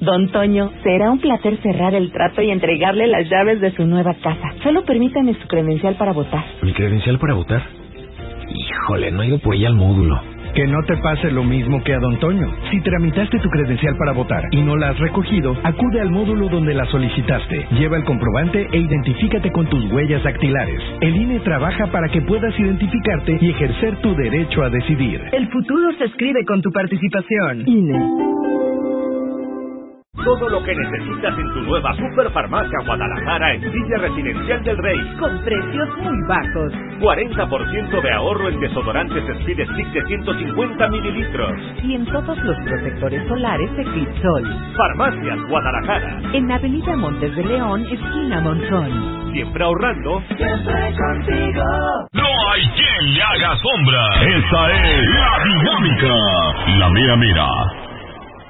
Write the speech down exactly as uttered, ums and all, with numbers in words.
Don Toño, será un placer cerrar el trato y entregarle las llaves de su nueva casa. Solo permítame su credencial para votar. ¿Mi credencial para votar? Híjole, no he ido por ella al módulo. Que no te pase lo mismo que a Don Toño. Si tramitaste tu credencial para votar y no la has recogido, acude al módulo donde la solicitaste. Lleva el comprobante e identifícate con tus huellas dactilares. El I N E trabaja para que puedas identificarte y ejercer tu derecho a decidir. El futuro se escribe con tu participación. I N E. Todo lo que necesitas en tu nueva Superfarmacia Guadalajara en Villa Residencial del Rey. Con precios muy bajos. cuarenta por ciento de ahorro en desodorantes Speed Stick de ciento cincuenta mililitros. Y en todos los protectores solares Eclipse Sol. Farmacias Guadalajara. En Avenida Montes de León, esquina Monzón. Siempre ahorrando. Siempre contigo. No hay quien le haga sombra. Esta es La Dinámica. La mera mera.